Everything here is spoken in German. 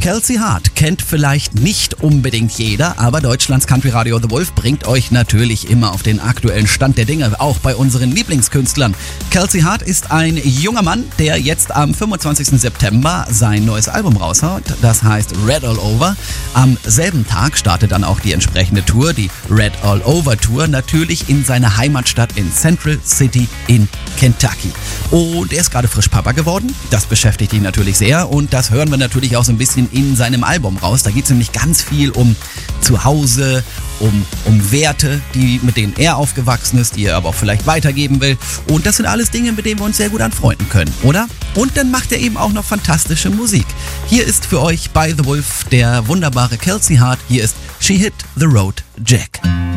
Kelsey Hart kennt vielleicht nicht unbedingt jeder, aber Deutschlands Country Radio The Wolf bringt euch natürlich immer auf den aktuellen Stand der Dinge, auch bei unseren Lieblingskünstlern. Kelsey Hart ist ein junger Mann, der jetzt am 25. September sein neues Album raushaut. Das heißt Red All Over. Am selben Tag startet dann auch die entsprechende Tour, die Red All Over Tour, natürlich in seiner Heimatstadt in Central City in Kentucky. Und er ist gerade frisch Papa geworden. Das beschäftigt ihn natürlich sehr und das hören wir natürlich auch so ein bisschen in seinem Album raus. Da geht es nämlich ganz viel um Zuhause, um Werte, mit denen er aufgewachsen ist, die er aber auch vielleicht weitergeben will. Und das sind alles Dinge, mit denen wir uns sehr gut anfreunden können, oder? Und dann macht er eben auch noch fantastische Musik. Hier ist für euch bei The Wolf der wunderbare Kelsey Hart. Hier ist She Hit the Road Jack.